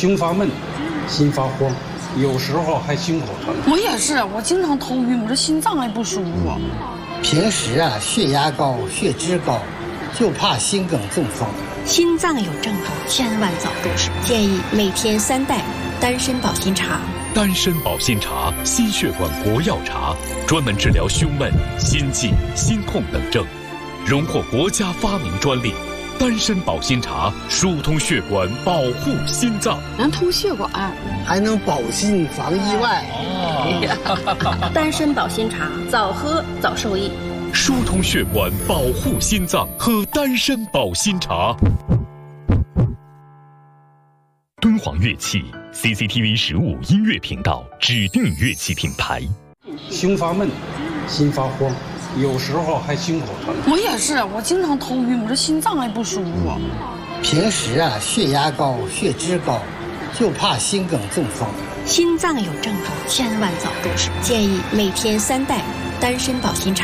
胸发闷，心发慌，有时候还心口疼。 我也是，我经常头晕，我这心脏也不舒服。 平时血压高、血脂高，就怕心梗中风。 心脏有症状，千万早重视。建议每天3袋丹参保心茶。 丹参保心茶，心血管国药茶，专门治疗胸闷、心悸、心痛等症，荣获国家发明专利。丹参保心茶疏通血管，保护心脏， 能通血管， 还能保心防意外。 丹参保心茶，早喝早受益。 疏通血管，保护心脏，喝丹参保心茶。敦煌乐器 CCTV 15音乐频道指定乐器品牌。 胸发闷，心发慌，有时候还心口疼。 我也是，我经常头晕，我这心脏也不舒服。 平时血压高、血脂高，就怕心梗中风。 心脏有症状，千万早重视。建议每天3袋丹参保心茶。